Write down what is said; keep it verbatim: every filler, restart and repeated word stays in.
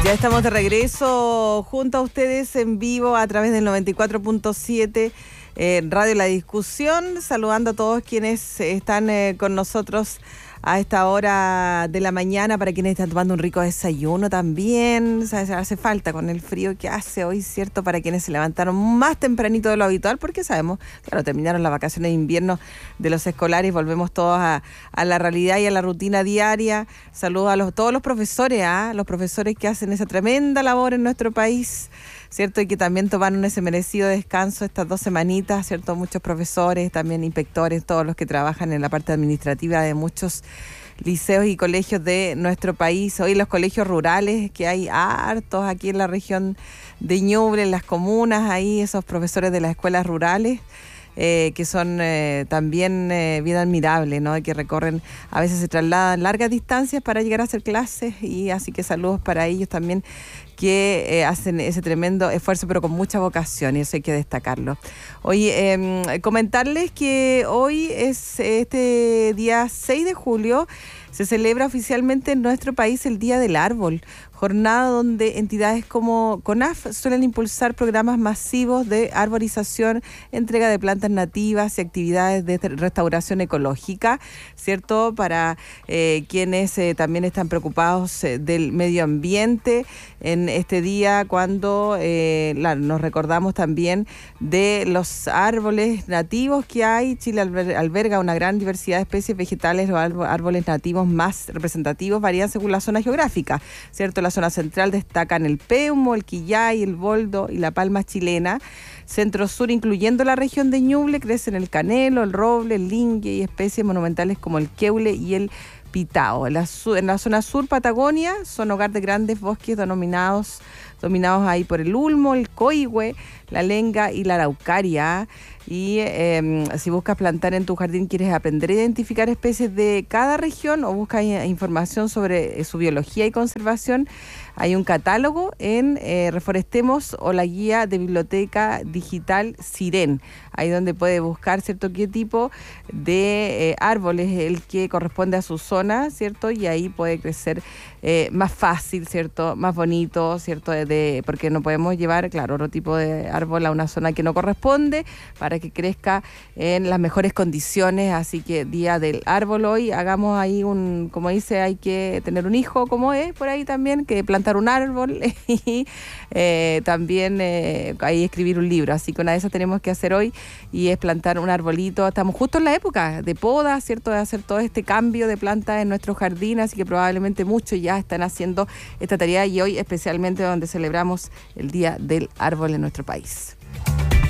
Ya estamos de regreso junto a ustedes en vivo a través del noventa y cuatro punto siete eh, Radio La Discusión, saludando a todos quienes están eh, con nosotros a esta hora de la mañana, para quienes están tomando un rico desayuno también. O sea, hace falta con el frío que hace hoy, ¿cierto? Para quienes se levantaron más tempranito de lo habitual, porque sabemos, claro, terminaron las vacaciones de invierno de los escolares, volvemos todos a, a la realidad y a la rutina diaria. Saludos a los, todos los profesores, ¿ah? Los profesores que hacen esa tremenda labor en nuestro país, ¿cierto? Y que también tomaron ese merecido descanso estas dos semanitas, ¿cierto? Muchos profesores, también inspectores, todos los que trabajan en la parte administrativa de muchos liceos y colegios de nuestro país. Hoy los colegios rurales, que hay hartos aquí en la región de Ñuble, en las comunas, ahí esos profesores de las escuelas rurales, Eh, que son eh, también eh, bien admirables, ¿no? Que recorren, a veces se trasladan largas distancias para llegar a hacer clases, y así que saludos para ellos también, que eh, hacen ese tremendo esfuerzo, pero con mucha vocación, y eso hay que destacarlo. Oye, eh, comentarles que hoy es este día seis de julio, se celebra oficialmente en nuestro país el Día del Árbol, jornada donde entidades como CONAF suelen impulsar programas masivos de arborización, entrega de plantas nativas y actividades de restauración ecológica, ¿cierto? Para eh, quienes eh, también están preocupados eh, del medio ambiente en este día, cuando eh, la, nos recordamos también de los árboles nativos que hay. Chile alber, alberga una gran diversidad de especies vegetales. Los árboles nativos más representativos varían según la zona geográfica, ¿cierto? La zona central destacan el peumo, el quillay, el boldo y la palma chilena. Centro sur, incluyendo la región de Ñuble, crecen el canelo, el roble, el lingue y especies monumentales como el queule y el pitao. En la, en la zona sur, Patagonia, son hogar de grandes bosques denominados, dominados ahí por el ulmo, el coihue, la lenga y la araucaria. Y eh, si buscas plantar en tu jardín, quieres aprender a identificar especies de cada región o buscas información sobre eh, su biología y conservación, hay un catálogo en eh, Reforestemos o la guía de biblioteca digital Siren, ahí donde puede buscar, ¿cierto?, qué tipo de eh, árbol es el que corresponde a su zona, ¿cierto? Y ahí puede crecer eh, más fácil, ¿cierto?, más bonito, ¿cierto?, de, de, porque no podemos llevar, claro, otro tipo de árbol a una zona que no corresponde, para que crezca en las mejores condiciones. Así que Día del Árbol hoy, hagamos ahí un, como dice, hay que tener un hijo, como es por ahí también, que plantar un árbol y eh, también eh, ahí escribir un libro. Así que una de esas tenemos que hacer hoy, y es plantar un arbolito. Estamos justo en la época de poda, ¿cierto?, de hacer todo este cambio de plantas en nuestro jardín, así que probablemente muchos ya están haciendo esta tarea, y hoy especialmente donde celebramos el Día del Árbol en nuestro país.